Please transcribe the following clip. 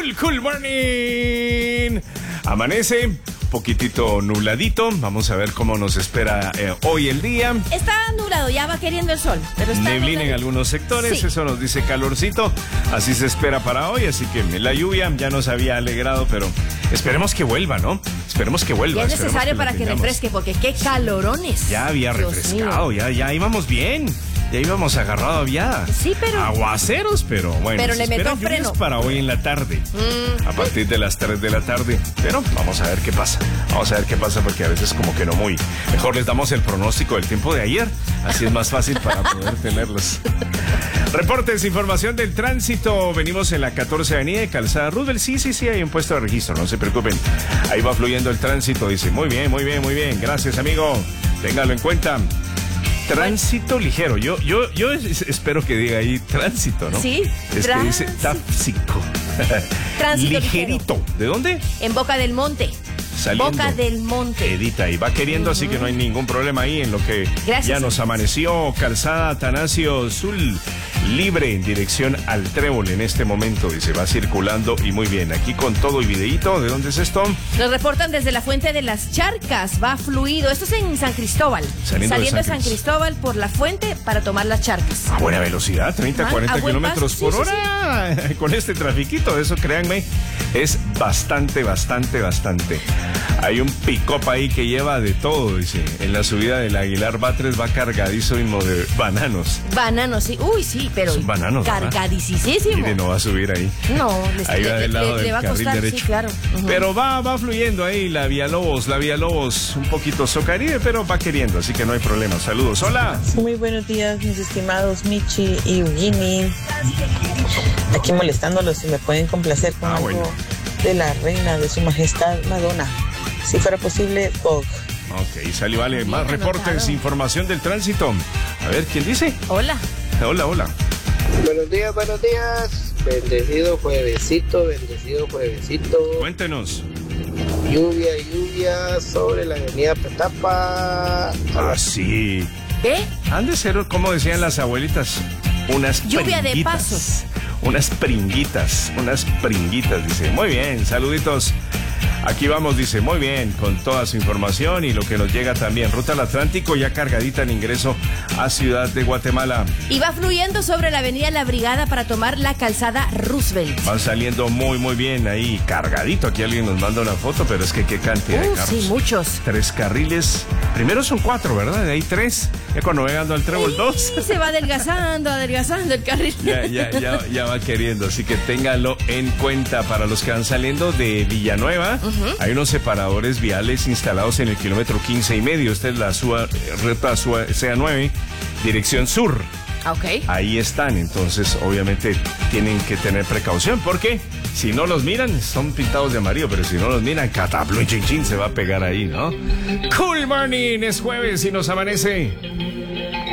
Cool morning. Amanece un poquitito nubladito. Vamos a ver cómo nos espera hoy el día. Está nublado, ya va queriendo el sol. Pero está neblina nubladito en algunos sectores, sí. Eso nos dice calorcito. Así se espera para hoy, así que la lluvia ya nos había alegrado, pero esperemos que vuelva, ¿no? Esperemos que vuelva. Ya es necesario para que refresque, porque qué calorones. Ya había Dios refrescado, mío. ya íbamos bien. Ya íbamos agarrado ya. Sí, pero... aguaceros, pero bueno. Pero se le meto esperan lluvias freno. para hoy en la tarde. A partir de las 3 de la tarde. Pero vamos a ver qué pasa. Vamos a ver qué pasa porque a veces como que no muy. Mejor les damos el pronóstico del tiempo de ayer. Así es más fácil para poder tenerlos. Reportes, información del tránsito. Venimos en la 14 Avenida de Calzada Roosevelt. Sí, hay un puesto de registro, no se preocupen. Ahí va fluyendo el tránsito. Dice, muy bien. Gracias, amigo. Téngalo en cuenta. Tránsito ligero. Yo espero que diga ahí tránsito, ¿no? Sí. Es que dice tápsico. Tránsito ligerito. ligero. ¿De dónde? En Boca del Monte. Saliendo. Boca del Monte. Edita y va queriendo, así que no hay ningún problema ahí en lo que Gracias. ya nos amaneció. Calzada Atanasio Sul, libre en dirección al Trébol en este momento. Dice, va circulando y muy bien. Aquí con todo y videíto. ¿De dónde es esto? Nos reportan desde la Fuente de las Charcas. Va fluido. Esto es en San Cristóbal. Saliendo de San Cristóbal por la Fuente para tomar las Charcas. A buena velocidad, 30, Mal, 40 a buen kilómetros paso, por sí, hora. Con este trafiquito, eso créanme, es bastante. Hay un pick-up ahí que lleva de todo, dice. En la subida del Aguilar Batres va cargadísimo de bananos. Bananos, sí. Uy, sí, pero Son bananos, cargadísimo. Mire, no va a subir ahí. No, Ahí va del lado le del va a carril costar, derecho. sí, claro. Uh-huh. Pero va fluyendo ahí la Vía Lobos, un poquito Socaribe, pero va queriendo, así que no hay problema. Saludos, hola. Muy buenos días, mis estimados Michi y Eugenie. Aquí molestándolos, si me pueden complacer con algo bueno. de la reina de su majestad Madonna. Si fuera posible, Vogue. Ok, sale, vale. Más Bien reportes, anotado. información del tránsito. A ver, ¿quién dice? Hola. Hola. Buenos días. Bendecido juevesito. Cuéntenos. Lluvia sobre la avenida Petapa. Sí. ¿Ve? Han de ser, como decían las abuelitas, unas Lluvia de pringuitas. pasos. Unas pringuitas, dice. Muy bien, saluditos. Aquí vamos, dice, muy bien, con toda su información y lo que nos llega también. Ruta al Atlántico ya cargadita en ingreso a Ciudad de Guatemala. Y va fluyendo sobre la avenida La Brigada para tomar la calzada Roosevelt. Van saliendo muy bien ahí, cargadito. Aquí alguien nos manda una foto, pero es que qué cantidad de carros. Sí, muchos. 3 carriles. Primero son 4, ¿verdad? De ahí 3. Ya cuando llegando al Trébol 2. Se va adelgazando el carril. Ya va queriendo, así que téngalo en cuenta. Para los que van saliendo de Villanueva, hay unos separadores viales instalados en el kilómetro 15.5. Esta es la ruta CA9, dirección sur. Ok. Ahí están, entonces obviamente tienen que tener precaución porque si no los miran, son pintados de amarillo, pero si no los miran, cataplum, chin, se va a pegar ahí, ¿no? Cool morning, es jueves y nos amanece